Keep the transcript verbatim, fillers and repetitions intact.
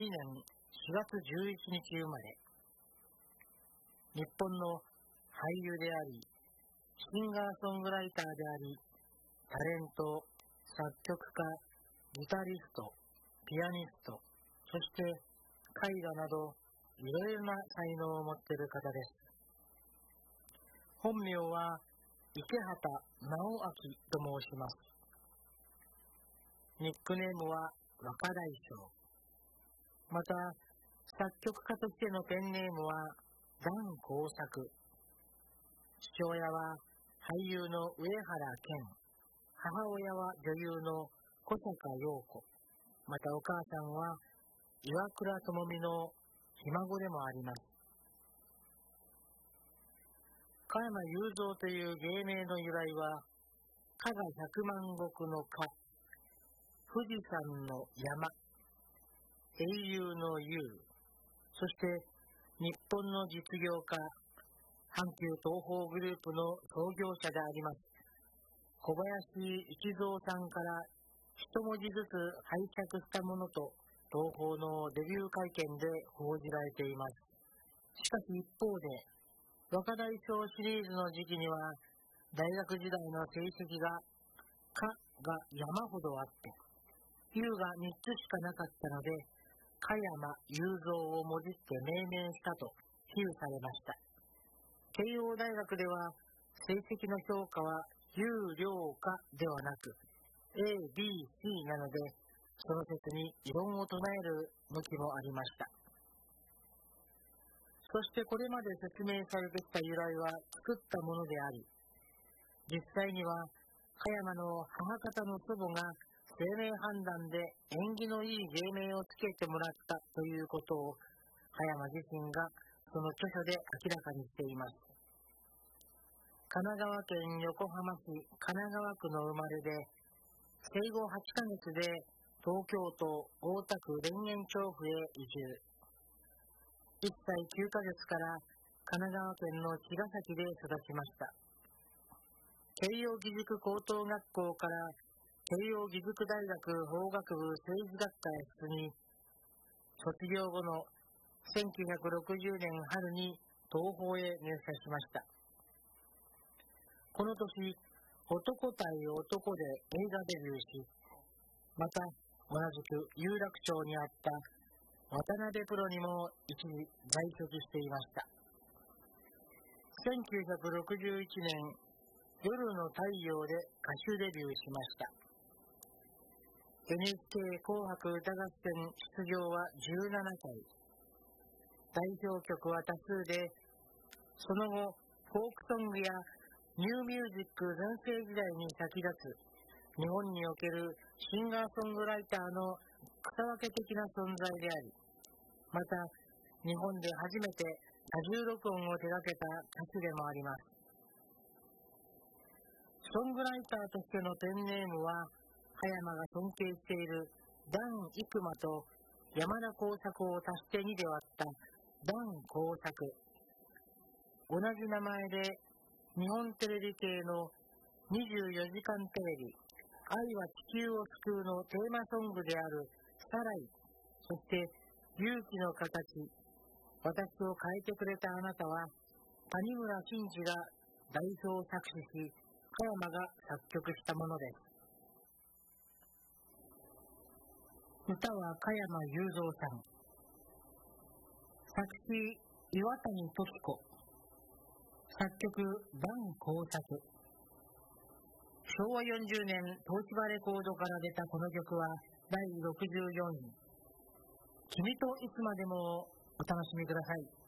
にねんしがつじゅういちにち生まれ、日本の俳優であり、シンガーソングライターであり、タレント、作曲家、ギタリスト、ピアニスト、そして絵画などいろいろな才能を持っている方です。本名は池畑直明と申します。ニックネームは若大将。また、作曲家としてのペンネームは段工作。父親は俳優の上原健、母親は女優の小坂陽子、またお母さんは岩倉智美のひ孫でもあります。加山雄三という芸名の由来は、加賀百万石の加、富士山の山、英雄の雄、そして日本の実業家、阪急東宝グループの創業者であります小林一三さんから一文字ずつ拝借したものと東宝のデビュー会見で報じられています。しかし一方で、若大将シリーズの時期には大学時代の成績が加が山ほどあって雄がみっつしかなかったので加山雄三をもじって命名したと比喩されました。慶応大学では成績の評価は優良化ではなく エービーシー なのでその説に異論を唱える向きもありました。そしてこれまで説明されてきた由来は作ったものであり、実際には加山の母方の祖母が生命判断で縁起のいい芸名をつけてもらったということを加山自身がその著書で明らかにしています。神奈川県横浜市神奈川区の生まれで、生後はちかげつで東京都大田区田園調布へ移住。いっさいきゅうかげつから神奈川県の茅ヶ崎で育ちました。慶應義塾高等学校から慶應義塾大学法学部政治学科へ進み、卒業後のせんきゅうひゃくろくじゅうねん春に東宝へ入社しました。この年、男対男で映画デビューし、また同じく有楽町にあった渡辺プロにも一時在籍していました。せんきゅうひゃくろくじゅういちねん、夜の太陽で歌手デビューしました。エヌエイチケー 紅白歌合戦出場はじゅうななかい。代表曲は多数で、その後、フォークソングやニューミュージック全盛時代に先立つ日本におけるシンガーソングライターの草分け的な存在であり、また日本で初めて多重録音を手掛けた歌手でもあります。ソングライターとしてのペンネームは加山が尊敬している段幾馬と山田耕作を足してにで割った段耕作。同じ名前で日本テレビ系のにじゅうよじかんテレビ愛は地球を救うのテーマソングであるサライ、そして勇気の形、私を変えてくれたあなたは谷村新司が代表作詞し、加山が作曲したものです。歌は加山雄三さん、作詞岩谷時子、作曲段工作。しょうわよんじゅうねん東芝レコードから出たこの曲はだいろくじゅうよんい。君といつまでもお楽しみください。